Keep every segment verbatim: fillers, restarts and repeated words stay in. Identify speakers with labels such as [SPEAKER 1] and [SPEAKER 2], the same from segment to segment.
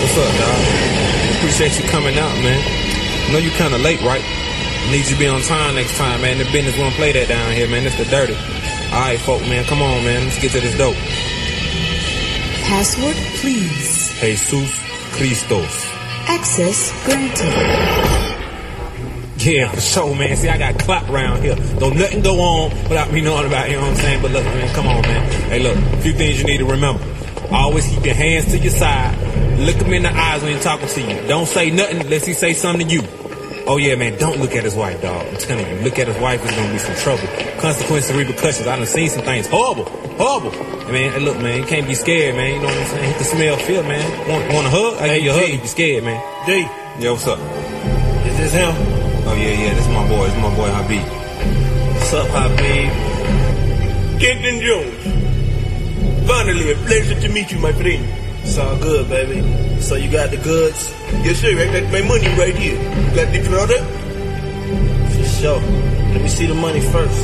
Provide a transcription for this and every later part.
[SPEAKER 1] what's up, dog? Appreciate you coming out, man. I know you kind of late, right? Need you to be on time next time, man. The business won't play that down here, man. It's the dirty. All right, folk, man. Come on, man. Let's get to this dope.
[SPEAKER 2] Password, please.
[SPEAKER 1] Jesus Christos.
[SPEAKER 2] Access granted.
[SPEAKER 1] Yeah, for sure, man. See, I got clock around here. Don't nothing go on without me knowing about it, you know what I'm saying? But look, man, come on, man. Hey, look, a few things you need to remember. Always keep your hands to your side. Look him in the eyes when he's talking to you. Don't say nothing unless he say something to you. Oh, yeah, man, don't look at his wife, dog. I'm telling you, look at his wife, there's going to be some trouble. Consequences, repercussions. I done seen some things. Horrible. Horrible. Hey, man, hey, look, man, you can't be scared, man. You know what I'm saying? He can smell fear, man. Want, want a hug? I give you a hug if you're scared, man.
[SPEAKER 3] D.
[SPEAKER 1] Yo, what's up?
[SPEAKER 3] Is this him?
[SPEAKER 1] Oh, yeah, yeah, this is my boy. This is my boy, Habib.
[SPEAKER 3] What's up, Habib? Kenton Jones. Finally, a pleasure to meet you, my friend. It's all good, baby. So you got the goods? Yes, sir. I got my money right here. You got the product? For sure. Let me see the money first.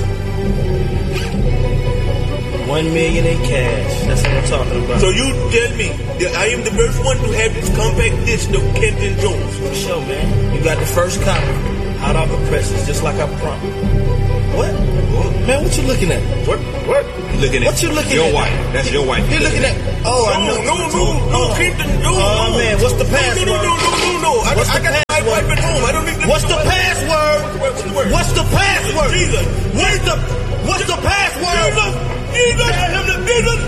[SPEAKER 3] One million in cash. That's what I'm talking about. So you tell me that I am the first one to have this compact disc of Kenton Jones? For sure, man. You got the first copy. Hot off the presses, just like I promised. What? What? Man, what you looking at?
[SPEAKER 1] What? What? Looking at
[SPEAKER 3] what you looking
[SPEAKER 1] your
[SPEAKER 3] at?
[SPEAKER 1] wife. That's your wife.
[SPEAKER 3] You're looking at. Oh, I know.
[SPEAKER 1] No, no, no, no, Kenton, no.
[SPEAKER 3] Oh man, what's the password?
[SPEAKER 1] No, no, no, no, no, no. I,
[SPEAKER 3] what's
[SPEAKER 1] I
[SPEAKER 3] the
[SPEAKER 1] got my wife at home. I don't need to.
[SPEAKER 3] What's the password? What's the password? Jesus. What's the What's the password? Jesus. Jesus. Jesus.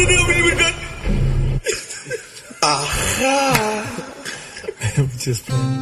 [SPEAKER 3] Jesus. Hold on. Aha.
[SPEAKER 1] I'm just playing.